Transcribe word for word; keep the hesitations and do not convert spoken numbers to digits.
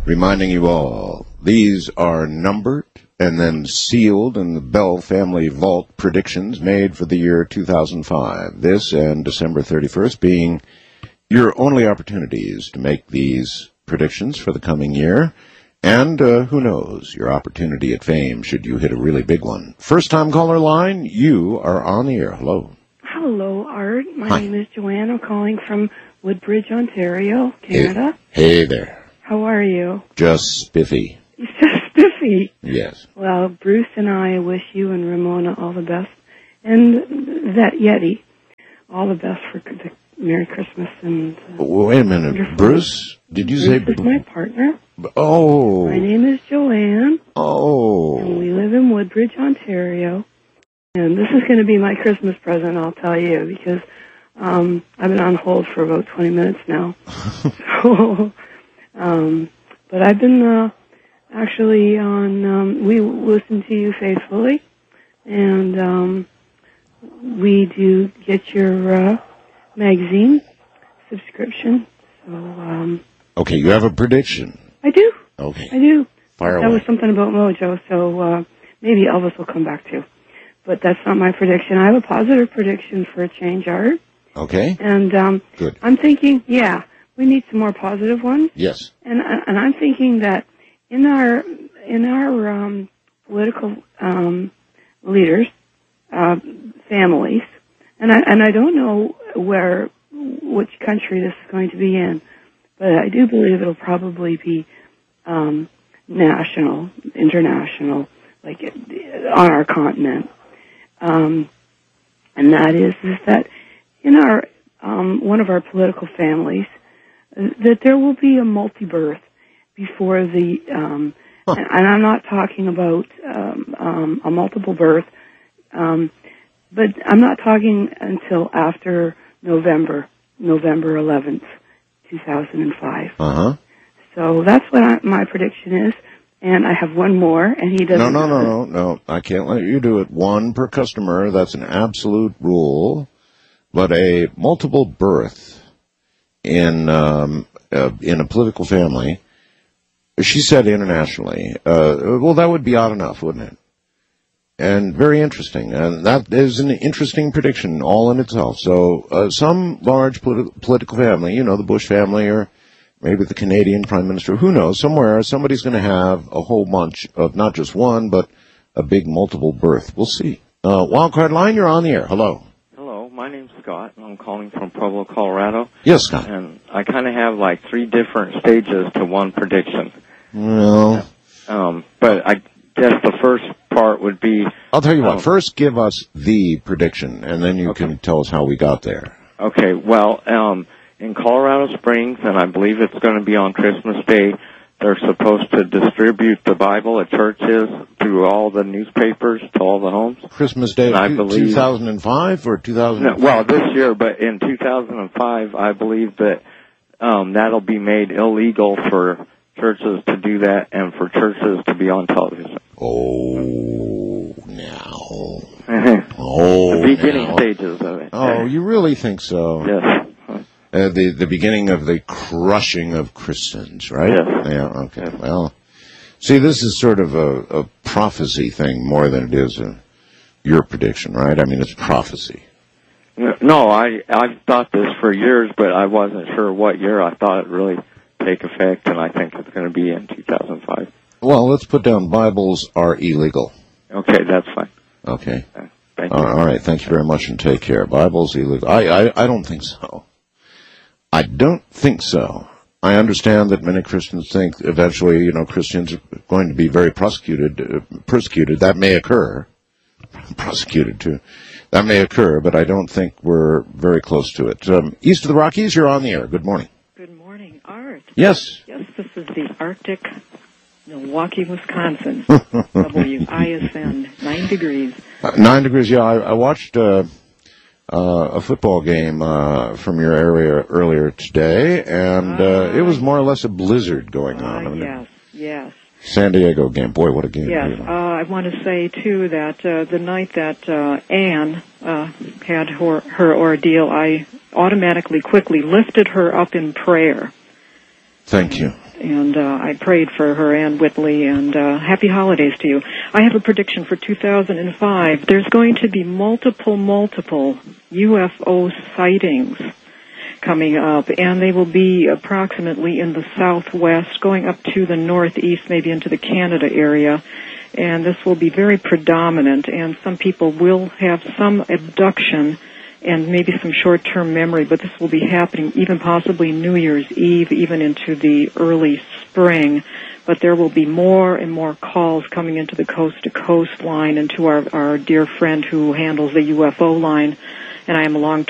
reminding you all, these are numbered and then sealed in the Bell Family Vault predictions made for the year two thousand five. This and December thirty-first being your only opportunities to make these predictions for the coming year. And uh, who knows, your opportunity at fame should you hit a really big one. First-time caller line, you are on the air. Hello. Hello, Art. My Hi. name is Joanne. I'm calling from Woodbridge, Ontario, Canada. Hey, hey there. How are you? Just spiffy. It's just spiffy. Yes. Well, Bruce and I wish you and Ramona all the best. And that Yeti, all the best for the Merry Christmas. And uh, Wait a minute. Bruce? Did you Bruce say... Bruce is my partner. Oh. My name is Joanne. Oh. And we live in Woodbridge, Ontario. And this is going to be my Christmas present, I'll tell you, because um, I've been on hold for about twenty minutes now. so, um, but I've been uh, actually on, um, we listen to you faithfully, and um, we do get your uh, magazine subscription. So, um, okay, you have a prediction. I do. Okay. I do. Fire that away. was something about Mojo, so uh, maybe Elvis will come back too. But that's not my prediction. I have a positive prediction for a change, Art. Okay. And um, Good. I'm thinking, yeah, we need some more positive ones. Yes. And and I'm thinking that in our in our um, political um, leaders, uh, families, and I and I don't know where which country this is going to be in, but I do believe it'll probably be um, national, international, like on our continent. Um, and that is, is that in our, um, one of our political families, uh, that there will be a multi-birth before the, um, huh. and, and I'm not talking about, um, um, a multiple birth, um, but I'm not talking until after November, November eleventh, two thousand five. Uh-huh. So that's what I, my prediction is. And I have one more, and he doesn't... No, no, no, no, no. I can't let you do it. One per customer. That's an absolute rule. But a multiple birth in um, uh, in a political family, she said internationally, uh, well, that would be odd enough, wouldn't it? And very interesting. And that is an interesting prediction all in itself. So uh, some large politi- political family, you know, the Bush family or... maybe the Canadian Prime Minister, who knows, somewhere somebody's going to have a whole bunch of not just one, but a big multiple birth. We'll see. Uh, Wildcard Line, you're on the air. Hello. Hello, my name's Scott, and I'm calling from Pueblo, Colorado. Yes, Scott. And I kind of have like three different stages to one prediction. Well. Um, but I guess the first part would be... I'll tell you um, what, first give us the prediction, and then you okay. can tell us how we got there. Okay, well... Um, in Colorado Springs, and I believe it's going to be on Christmas Day, they're supposed to distribute the Bible at churches through all the newspapers to all the homes. Christmas Day I of believe, two thousand five or two thousand? No, well, this year, but in two thousand five, I believe that um, that'll be made illegal for churches to do that and for churches to be on television. Oh, now. oh, The beginning now. stages of it. Oh, you really think so? Yes. Uh, the the beginning of the crushing of Christians, right? Yes. Yeah. Okay. Yes. Well, see, this is sort of a, a prophecy thing more than it is a, your prediction, right? I mean, it's prophecy. No, I I've thought this for years, but I wasn't sure what year I thought it'd really take effect, and I think it's going to be in two thousand five. Well, let's put down Bibles are illegal. Okay, that's fine. Okay. Uh, thank you. All right. Thank you very much, and take care. Bibles illegal. I I, I don't think so. I don't think so. I understand that many Christians think eventually, you know, Christians are going to be very prosecuted, uh, persecuted. That may occur. Prosecuted, too. That may occur, but I don't think we're very close to it. Um, east of the Rockies, you're on the air. Good morning. Good morning, Art. Yes. Yes, this is the Arctic, Milwaukee, Wisconsin. W I S N, nine degrees. Uh, nine degrees, yeah. I, I watched... Uh, Uh, a football game uh, from your area earlier today, and uh, it was more or less a blizzard going on. Uh, I mean, yes, yes. San Diego game. Boy, what a game. Yes, uh, I want to say, too, that uh, the night that uh, Anne uh, had her, her ordeal, I automatically, quickly lifted her up in prayer. Thank Thank you. And uh, I prayed for her, Ann Whitley, and uh, happy holidays to you. I have a prediction for two thousand five. There's going to be multiple, multiple U F O sightings coming up, and they will be approximately in the southwest, going up to the northeast, maybe into the Canada area. And this will be very predominant, and some people will have some abduction and maybe some short-term memory, but this will be happening even possibly New Year's Eve, even into the early spring. But there will be more and more calls coming into the coast-to-coast line and to our, our dear friend who handles the U F O line, and I am a long